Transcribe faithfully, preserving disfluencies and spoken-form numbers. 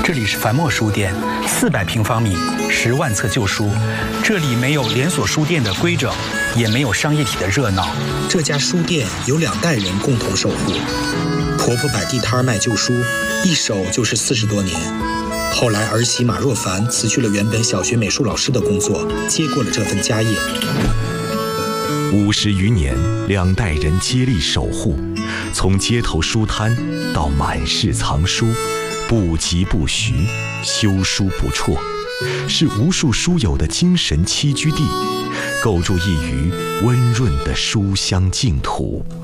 这里是樊墨书店，四百平方米，十万册旧书。这里没有连锁书店的规整，也没有商业体的热闹。这家书店有两代人共同守护。婆婆摆地摊卖旧书，一守就是四十多年。后来儿媳马若凡辞去了原本小学美术老师的工作，接过了这份家业。 五十余年，两代人接力守护，从街头书摊到满室藏书，不疾不徐，修书不辍，是无数书友的精神栖居地，构筑一隅温润的书香净土。